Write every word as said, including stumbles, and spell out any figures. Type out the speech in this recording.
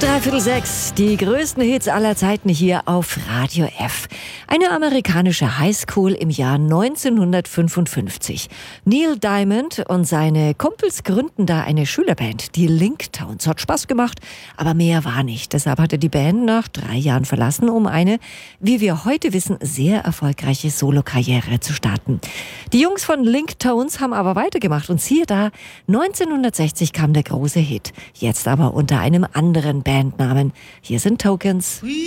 Dreiviertel sechs, die größten Hits aller Zeiten hier auf Radio F. Eine amerikanische Highschool im Jahr neunzehnhundertfünfundfünfzig. Neil Diamond und seine Kumpels gründen da eine Schülerband, die Linktownz. Hat Spaß gemacht, aber mehr war nicht. Deshalb hat er die Band nach drei Jahren verlassen, um eine, wie wir heute wissen, sehr erfolgreiche Solokarriere zu starten. Die Jungs von Linktownz haben aber weitergemacht und siehe da, neunzehnhundertsechzig kam der große Hit. Jetzt aber unter einem anderen Bandnamen. Hier sind Tokens.